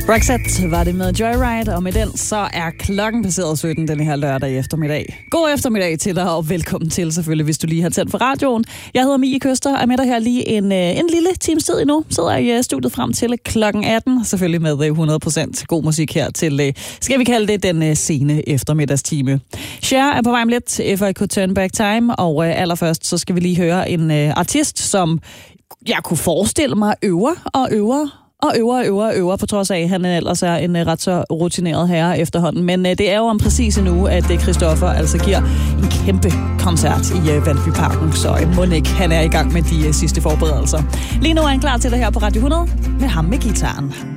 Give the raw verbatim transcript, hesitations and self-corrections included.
Roxette var det med Joyride, og med den så er klokken passeret sytten den her lørdag eftermiddag. God eftermiddag til dig, og velkommen til selvfølgelig, hvis du lige har tændt for radioen. Jeg hedder Mie Køster og er med dig her lige en, en lille times tid endnu. Sidder i studiet frem til klokken atten, selvfølgelig med hundrede procent god musik her til, skal vi kalde det, den sene eftermiddagstime. Cher er på vej om lidt, If I Could Turn Back Time, og allerførst så skal vi lige høre en artist, som jeg kunne forestille mig øver og øver. Og øver og øver og øver, på trods af, at han ellers er en ret så rutineret herre efterhånden. Men det er jo om præcis en uge, at Christoffer altså giver en kæmpe koncert i Valbyparken. Så må ikke, han er i gang med de sidste forberedelser. Lige nu er han klar til det her på Radio hundrede med ham med gitaren.